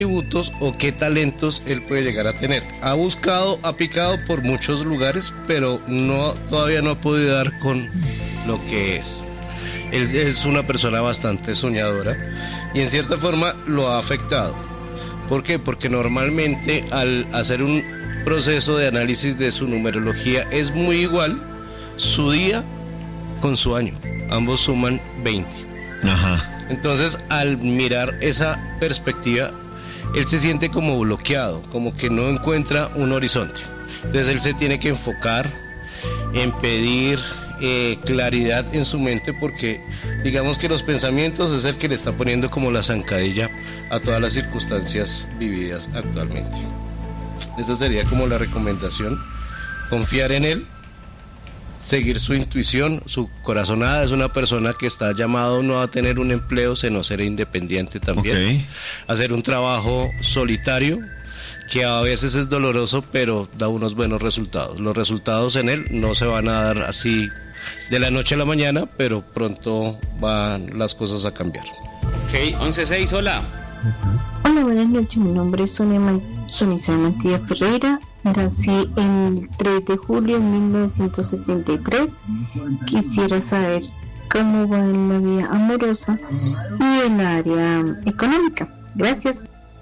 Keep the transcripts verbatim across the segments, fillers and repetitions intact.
atributos o qué talentos él puede llegar a tener. Ha buscado, ha picado por muchos lugares, pero no, todavía no ha podido dar con lo que es. Él es una persona bastante soñadora y en cierta forma lo ha afectado. ¿Por qué? Porque normalmente al hacer un proceso de análisis de su numerología es muy igual su día con su año. Ambos suman veinte. Ajá. Entonces, al mirar esa perspectiva, él se siente como bloqueado, como que no encuentra un horizonte. Entonces él se tiene que enfocar en pedir eh, claridad en su mente, porque digamos que los pensamientos es el que le está poniendo como la zancadilla a todas las circunstancias vividas actualmente. Esa sería como la recomendación: confiar en él, seguir su intuición, su corazonada. Es una persona que está llamado no a tener un empleo, sino ser independiente también. Okay. Hacer un trabajo solitario, que a veces es doloroso, pero da unos buenos resultados. Los resultados en él no se van a dar así de la noche a la mañana, pero pronto van las cosas a cambiar. Ok, once seis, hola. Hola, buenas noches. Mi nombre es Sonia Man- Sonisa Mantilla Ferreira. Nací el tres de julio de mil novecientos setenta y tres. Quisiera saber cómo va en la vida amorosa y en la área económica. Gracias.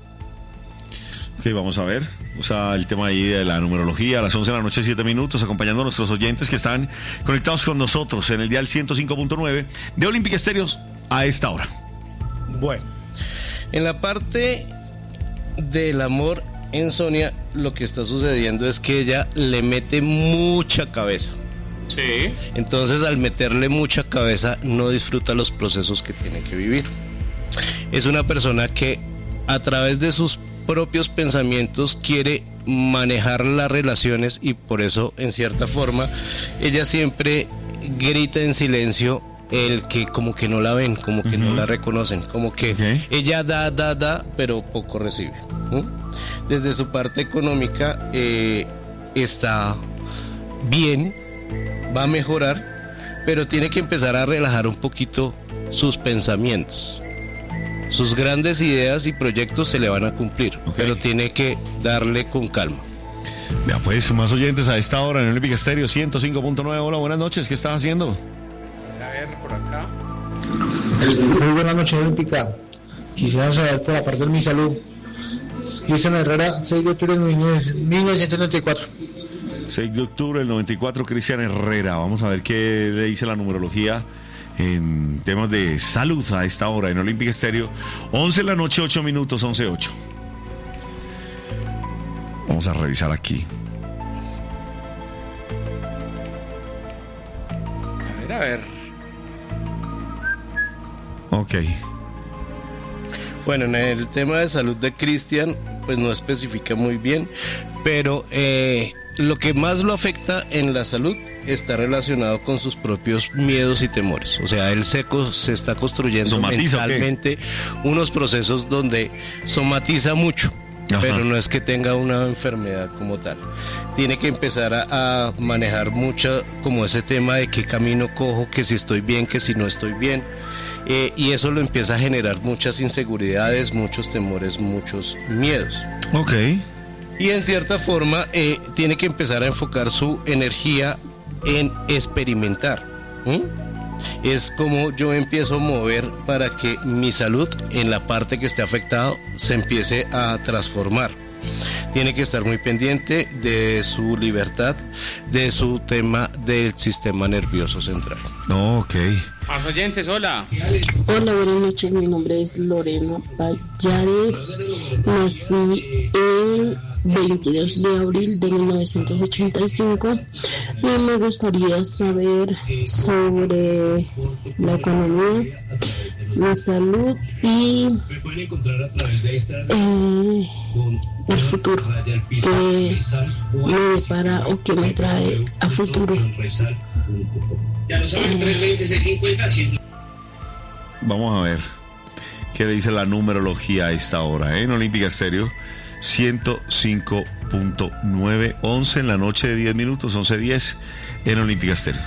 Ok, vamos a ver. O sea, el tema ahí de la numerología a las once de la noche, siete minutos, acompañando a nuestros oyentes que están conectados con nosotros en el dial ciento cinco punto nueve de Olímpica Estéreos a esta hora. Bueno, en la parte del amor en Sonia, lo que está sucediendo es que ella le mete mucha cabeza. Sí. Entonces, al meterle mucha cabeza, no disfruta los procesos que tiene que vivir. Es una persona que a través de sus propios pensamientos quiere manejar las relaciones, y por eso, en cierta forma, ella siempre grita en silencio el que como que no la ven, como que uh-huh. no la reconocen, como que okay. ella da, da, da, pero poco recibe. ¿Mm? Desde su parte económica eh, está bien, va a mejorar, pero tiene que empezar a relajar un poquito sus pensamientos. Sus grandes ideas y proyectos se le van a cumplir, okay. pero tiene que darle con calma. Vea pues, más oyentes a esta hora en Olímpica Estéreo ciento cinco punto nueve. Hola, buenas noches, ¿qué estás haciendo? A ver, por acá. Muy buenas noches, Olímpica. Quisiera saber por la parte de mi salud. Cristian Herrera, seis de octubre de mil novecientos noventa y cuatro. seis de octubre del noventa y cuatro, Cristian Herrera. Vamos a ver qué le dice la numerología en temas de salud a esta hora en Olímpica Estéreo. once de la noche, ocho minutos, once ocho. Vamos a revisar aquí. A ver, a ver. Ok. Bueno, en el tema de salud de Cristian, pues no especifica muy bien, pero eh, lo que más lo afecta en la salud está relacionado con sus propios miedos y temores. O sea, él se, se está construyendo ¿Somatiza, mentalmente unos procesos donde somatiza mucho. Ajá. Pero no es que tenga una enfermedad como tal. Tiene que empezar a, a manejar mucho como ese tema de qué camino cojo, que si estoy bien, que si no estoy bien. Eh, y eso lo empieza a generar muchas inseguridades, muchos temores, muchos miedos. Ok. Y en cierta forma eh, tiene que empezar a enfocar su energía en experimentar. ¿Mm? Es como yo empiezo a mover para que mi salud en la parte que esté afectado se empiece a transformar. Tiene que estar muy pendiente de su libertad, de su tema del sistema nervioso central. Oh, ok. Más oyentes, hola. Hola, buenas noches, mi nombre es Lorena Payares. Nací el veintidós de abril de mil novecientos ochenta y cinco y me gustaría saber sobre la economía, la salud y eh, el futuro, que me depara o que me trae a futuro. Eh, Vamos a ver qué le dice la numerología a esta hora, ¿eh? En Olímpica Estéreo ciento cinco punto nueve, once en la noche de diez minutos, once diez en Olímpica Estéreo.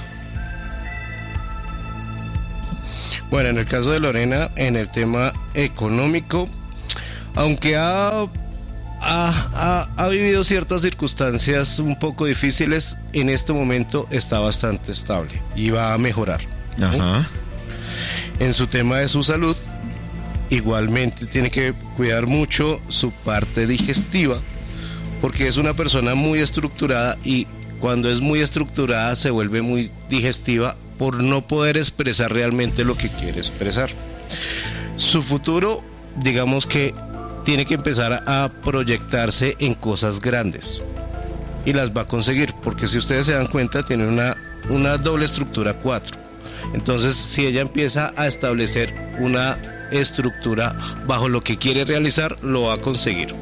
Bueno, en el caso de Lorena, en el tema económico, aunque ha, ha, ha, ha vivido ciertas circunstancias un poco difíciles, en este momento está bastante estable y va a mejorar. Ajá. En su tema de su salud, igualmente tiene que cuidar mucho su parte digestiva, porque es una persona muy estructurada y cuando es muy estructurada se vuelve muy digestiva por no poder expresar realmente lo que quiere expresar. Su futuro, digamos que tiene que empezar a proyectarse en cosas grandes y las va a conseguir, porque si ustedes se dan cuenta tiene una, una doble estructura cuatro. Entonces, si ella empieza a establecer una estructura bajo lo que quiere realizar, lo va a conseguir.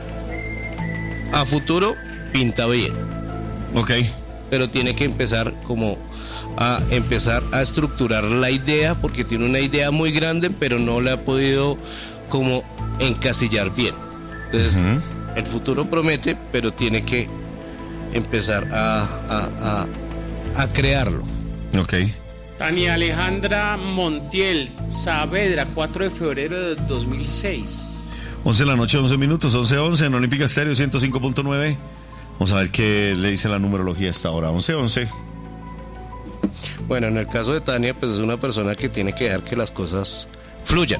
A futuro pinta bien. Ok. Pero tiene que empezar como a empezar a estructurar la idea, porque tiene una idea muy grande, pero no la ha podido como encasillar bien. Entonces, uh-huh. el futuro promete, pero tiene que empezar a, a, a, a crearlo. Ok. Tania Alejandra Montiel, Saavedra, cuatro de febrero de dos mil seis. once de la noche, once minutos, once once en Olímpica Estéreo ciento cinco punto nueve. Vamos a ver qué le dice la numerología hasta ahora. once once. Bueno, en el caso de Tania, pues es una persona que tiene que dejar que las cosas fluyan.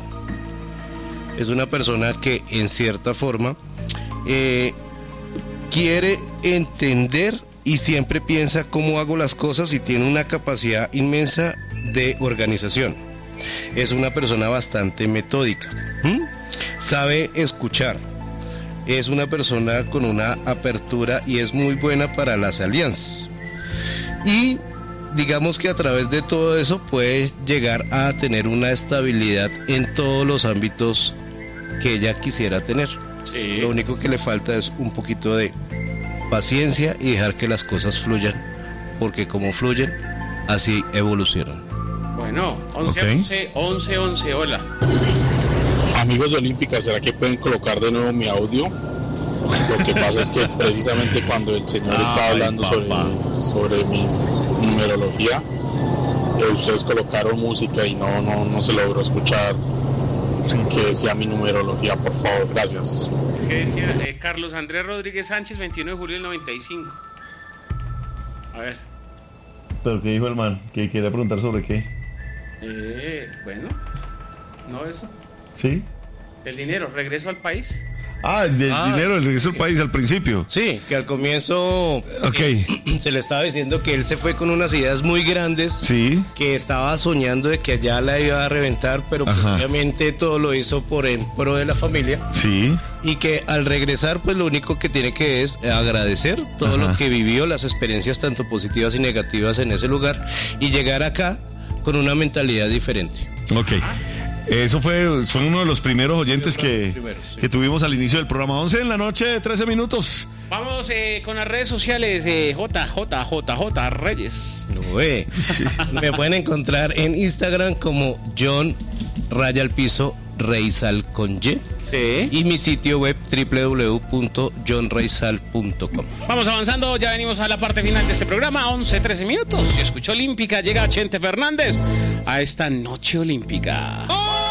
Es una persona que en cierta forma eh, quiere entender y siempre piensa cómo hago las cosas y tiene una capacidad inmensa de organización. Es una persona bastante metódica. ¿Mm? Sabe escuchar. Es una persona con una apertura y es muy buena para las alianzas. Y digamos que a través de todo eso puede llegar a tener una estabilidad en todos los ámbitos que ella quisiera tener. Sí. Lo único que le falta es un poquito de paciencia y dejar que las cosas fluyan, porque como fluyen, así evolucionan. Bueno, once, Okay. once, once, once, hola. Amigos de Olímpica, ¿será que pueden colocar de nuevo mi audio? Lo que pasa es que precisamente cuando el señor estaba Ay, hablando sobre, sobre mi numerología, eh, ustedes colocaron música y no, no, no se logró escuchar que decía mi numerología, por favor, gracias. ¿Qué decía? Eh, Carlos Andrés Rodríguez Sánchez, veintiuno de julio del noventa y cinco. A ver. ¿Pero qué dijo el man? ¿Que quería preguntar sobre qué? Eh, bueno, no eso. ¿Sí? El dinero, regreso al país. Ah, el del Ah, dinero, el regreso al país al principio. Sí, que al comienzo Ok. eh, se le estaba diciendo que él se fue con unas ideas muy grandes, Sí. que estaba soñando de que allá la iba a reventar, pero pues, Ajá. obviamente todo lo hizo por en pro de la familia, Sí. y que al regresar pues lo único que tiene que es agradecer todo Ajá. lo que vivió, las experiencias tanto positivas y negativas en ese lugar, y llegar acá con una mentalidad diferente. Ok. Eso fue, fue uno de los primeros oyentes Sí, uno de los que, primeros, sí. que tuvimos al inicio del programa. once en la noche, trece minutos. Vamos eh, con las redes sociales. eh, J, J, J, J, Reyes. No, eh. Me pueden encontrar en Instagram como John Raya al Piso Reizal con Y. Sí. Y mi sitio web doble u doble u doble u punto john reizal punto com. Vamos avanzando, ya venimos a la parte final de este programa, once, trece minutos. Y escuchó Olímpica, llega Chente Fernández a esta noche olímpica. ¡Oh!